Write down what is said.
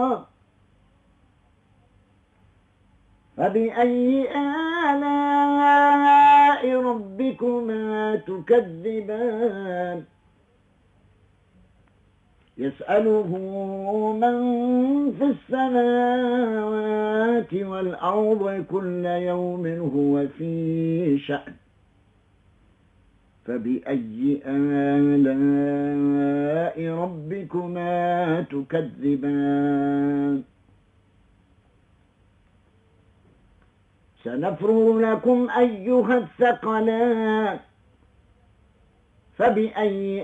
فبأي آلاء ربكما تكذبان يسأله من في السماوات والأرض كل يوم هو في شأن فبأي آلاء ربكما تكذبان سنفرغ لكم أيها الثقلان فبأي